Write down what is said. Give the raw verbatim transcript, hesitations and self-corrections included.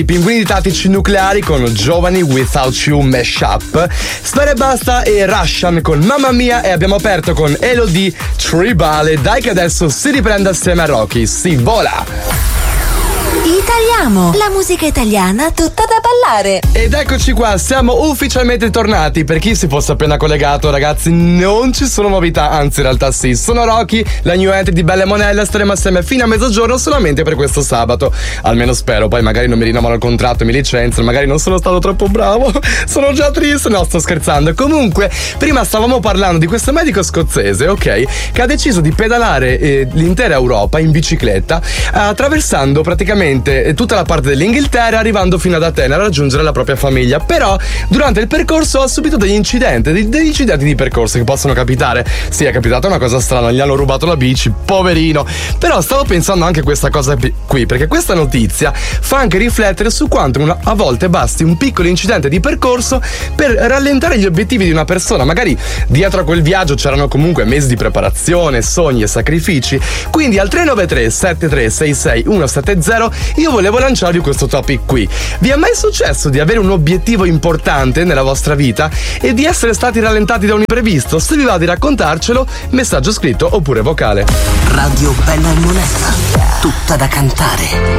I Pinguini Tattici Nucleari con Giovani Without You Mashup, Sfera e Basta e Russian con Mamma Mia, e abbiamo aperto con Elodie Tribale. Dai che adesso si riprende assieme a Rocky, si vola! Italiamo, la musica italiana tutta da ballare. Ed eccoci qua, siamo ufficialmente tornati. Per chi si fosse appena collegato, ragazzi, non ci sono novità, anzi in realtà sì. Sono Rocky, la new entry di Belle Monella. Staremo assieme fino a mezzogiorno solamente per questo sabato. Almeno spero, poi magari non mi rinnovano il contratto e mi licenziano, magari non sono stato troppo bravo. Sono già triste, no, sto scherzando. Comunque, prima stavamo parlando di questo medico scozzese, ok, che ha deciso di pedalare eh, l'intera Europa in bicicletta, attraversando praticamente tutta la parte dell'Inghilterra, arrivando fino ad Atene a raggiungere la propria famiglia. Però durante il percorso ha subito degli incidenti, degli, degli incidenti di percorso che possono capitare. Sì, è capitata una cosa strana, gli hanno rubato la bici, poverino. Però stavo pensando anche a questa cosa qui, perché questa notizia fa anche riflettere su quanto una, a volte basti un piccolo incidente di percorso per rallentare gli obiettivi di una persona. Magari dietro a quel viaggio c'erano comunque mesi di preparazione, sogni e sacrifici. Quindi al tre nove tre sette tre sei sei uno sette zero io volevo lanciarvi questo topic qui. Vi è mai successo di avere un obiettivo importante nella vostra vita e di essere stati rallentati da un imprevisto? Se vi va di raccontarcelo, messaggio scritto oppure vocale. Radio Bella e Monella, tutta da cantare.